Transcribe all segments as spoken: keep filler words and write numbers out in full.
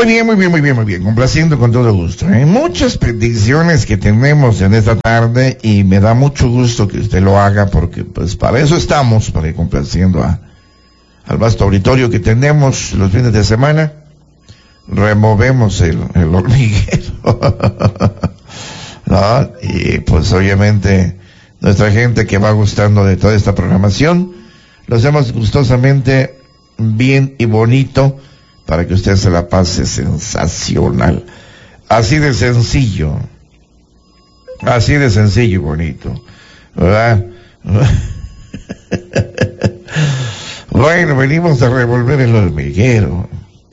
Muy bien, muy bien, muy bien, muy bien, complaciendo con todo gusto. Hay muchas peticiones que tenemos en esta tarde y me da mucho gusto que usted lo haga porque pues para eso estamos, para ir complaciendo a, al vasto auditorio que tenemos los fines de semana. Removemos el, el hormiguero. ¿No? Y pues obviamente nuestra gente que va gustando de toda esta programación, lo hacemos gustosamente bien y bonito para que usted se la pase sensacional. Así de sencillo. Así de sencillo y bonito. ¿Verdad? Bueno, venimos a revolver el hormiguero.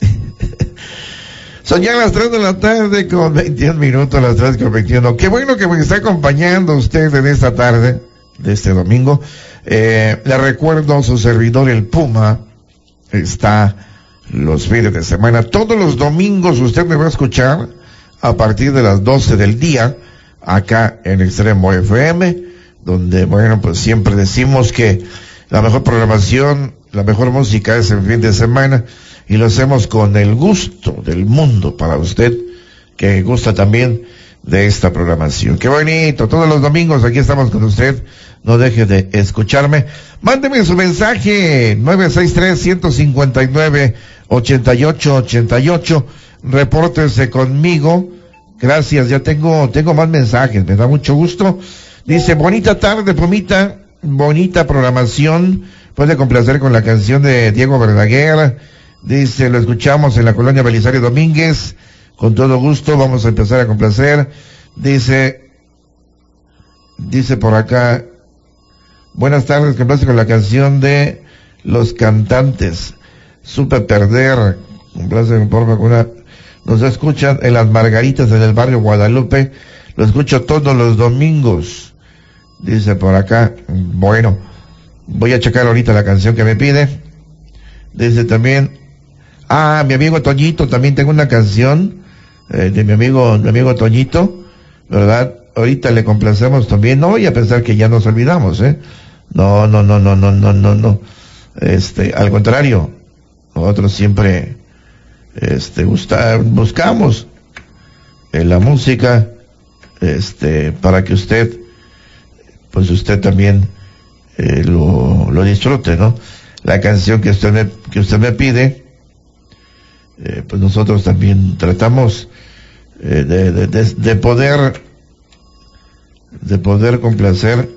Son ya las tres de la tarde con veintiún minutos, las tres con veintiuno. Qué bueno que me está acompañando usted en esta tarde de este domingo. Eh, le recuerdo, su servidor el Puma está los fines de semana. Todos los domingos usted me va a escuchar a partir de las doce del día acá en Extremo F M, donde, bueno, pues siempre decimos que la mejor programación, la mejor música es el fin de semana y lo hacemos con el gusto del mundo para usted que gusta también de esta programación. Qué bonito, todos los domingos aquí estamos con usted. No deje de escucharme. Mándeme su mensaje nueve seis tres, uno cinco nueve, ocho ocho ocho ocho. Repórtese conmigo. Gracias, ya tengo tengo más mensajes, me da mucho gusto. Dice, bonita tarde, Pumita, bonita programación. Puede complacer con la canción de Diego Verdaguer. Dice, lo escuchamos en la colonia Belisario Domínguez. Con todo gusto, vamos a empezar a complacer. Dice, dice por acá, buenas tardes, complace con la canción de Los Cantantes. Supe perder, complace por favor. Nos escuchan en Las Margaritas, en el barrio Guadalupe. Lo escucho todos los domingos. Dice por acá, bueno, voy a checar ahorita la canción que me pide. Dice también, ah, mi amigo Toñito, también tengo una canción eh, de mi amigo, mi amigo Toñito, ¿verdad? Ahorita le complacemos también, no voy a pensar que ya nos olvidamos, ¿eh? No, no, no, no, no, no, no, no. Este, al contrario, nosotros siempre, este, gusta, buscamos eh, la música, este, para que usted, pues usted también eh, lo, lo disfrute, ¿no? La canción que usted me, que usted me pide, eh, pues nosotros también tratamos eh, de, de, de, de poder, de poder complacer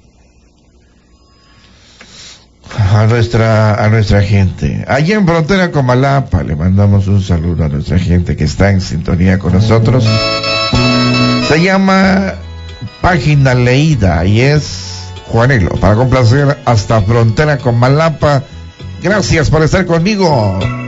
a nuestra, a nuestra gente. Allí en Frontera Comalapa le mandamos un saludo a nuestra gente que está en sintonía con nosotros. Se llama Página Leída y es Juanelo, para complacer hasta Frontera Comalapa. Gracias por estar conmigo.